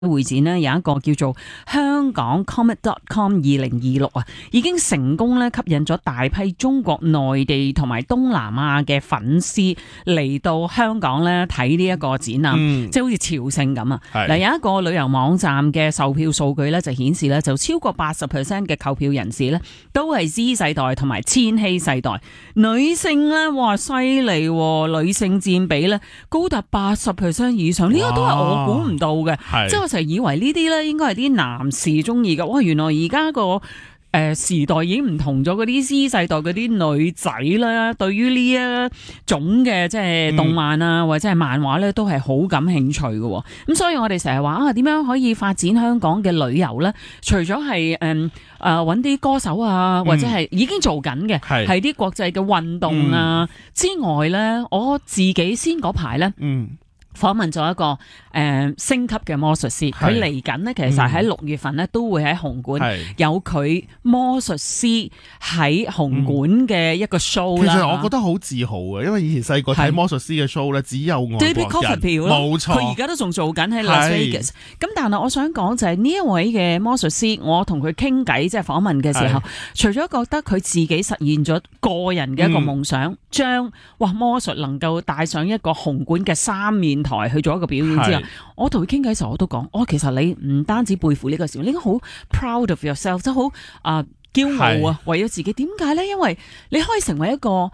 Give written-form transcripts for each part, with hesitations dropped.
會展呢有一個叫做香港 Comic.com 2026啊，已經成功咧吸引咗大批中國內地同埋東南亞嘅粉絲嚟到香港咧睇呢一個展覽，即係好似朝聖咁啊。嗱，有一個旅遊網站嘅售票數據咧就顯示咧，就超過 80% 嘅購票人士咧都係 Z 世代同埋千禧世代，女性咧哇犀利，女性佔比咧高達 80% 以上，呢個都係我估唔到嘅，即係我成日以為呢啲咧應該係啲男士中意嘅，哇！原來而家個時代已經唔同咗，嗰啲 Z 世代嗰啲女仔啦，對於呢一種嘅即係動漫啊或者係漫畫咧，都係好感興趣嘅。咁所以我哋成日話啊，點樣可以發展香港嘅旅遊咧？除咗係揾啲歌手啊，或者係已經做緊嘅係啲國際嘅運動啊之外咧，我自己先嗰排咧。訪問咗一個星級嘅魔術師，佢嚟緊呢，其實喺6月份呢都會喺紅館有佢魔術師喺紅館嘅一個 show 啦。 其實我覺得好自豪嘅，因為以前細個睇魔術師嘅 show 咧，只有外國人。David Copperfield 冇錯， 佢而家都仲做緊喺 Las Vegas。咁但係我想講就係呢一位嘅魔術師，我同佢傾偈即係訪問嘅時候，除咗覺得佢自己實現咗個人嘅一個夢想，將魔術能夠帶上一個紅館嘅3面台去做一個表演之後，我同佢傾偈嘅時候我都講，其實你唔單止背負呢個事，你應該好 proud of yourself， 即係好驕傲啊，為咗自己。點解咧？因為你可以成為一個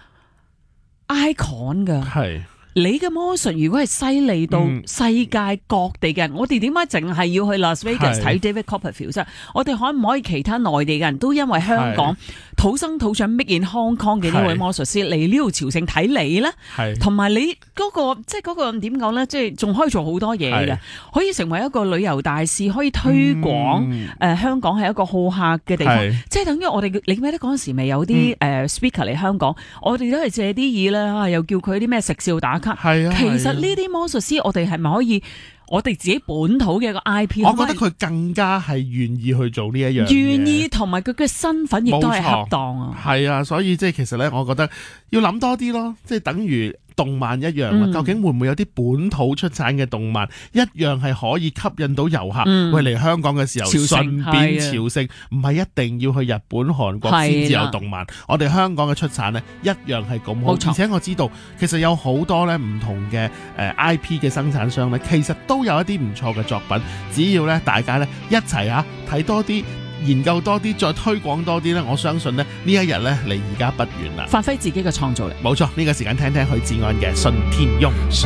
icon 㗎。你嘅魔術如果係犀利到世界各地嘅人，我哋點解淨係要去 Las Vegas 睇 David Copperfield 啫？我哋可唔可以其他內地嘅人都因為香港土生土長 Made in Hong Kong 嘅呢位魔術師嚟呢度朝聖睇你咧？同埋你嗰個即係嗰個點講咧？即係仲可以做好多嘢嘅，可以成為一個旅遊大使，可以推廣香港係一個好客嘅地方。即係等於我哋，你記得嗰陣時未有啲speaker 嚟香港，我哋都係借啲意啦，又叫佢啲咩食笑打卡。其實呢啲魔術師，我哋係咪可以我哋自己本土嘅一個 IP？ 我覺得佢更加係願意去做呢一樣嘢， 願意同埋佢嘅身份亦都係恰當啊。 係啊，所以即係其實咧，我覺得要諗多啲咯，即係等於動漫一樣啦。究竟會唔會有啲本土出產嘅動漫一樣係可以吸引到遊客？喂，嚟香港嘅時候順便朝聖，唔係一定要去日本、韓國先至有動漫。我哋香港嘅出產呢，一樣係咁好。而且我知道其實有好多咧唔同嘅IP 嘅生產商咧，其實都有一啲唔錯嘅作品。只要咧大家咧一齊睇多啲，研究多啲，再推廣多啲咧，我相信咧呢一日咧離而家不遠啦。 發揮自己嘅創造力。 冇錯，呢個時間聽聽許志安嘅《信天翁》。